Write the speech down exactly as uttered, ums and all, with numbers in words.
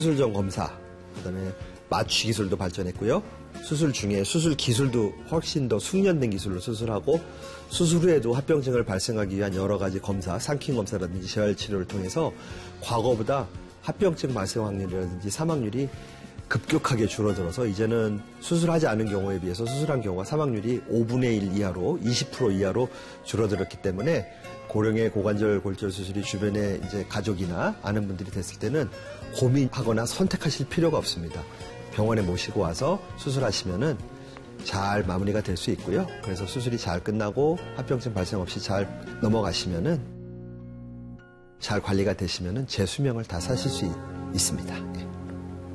수술 전 검사, 그다음에 마취 기술도 발전했고요. 수술 중에 수술 기술도 훨씬 더 숙련된 기술로 수술하고 수술 후에도 합병증을 발생하기 위한 여러 가지 검사, 상킹 검사라든지 재활 치료를 통해서 과거보다 합병증 발생 확률이라든지 사망률이 급격하게 줄어들어서 이제는 수술하지 않은 경우에 비해서 수술한 경우가 사망률이 오분의 일 이하로 이십 퍼센트 이하로 줄어들었기 때문에 고령의 고관절 골절 수술이 주변에 이제 가족이나 아는 분들이 됐을 때는 고민하거나 선택하실 필요가 없습니다. 병원에 모시고 와서 수술하시면은 잘 마무리가 될 수 있고요. 그래서 수술이 잘 끝나고 합병증 발생 없이 잘 넘어가시면은 잘 관리가 되시면은 제 수명을 다 사실 수 있, 있습니다. 예.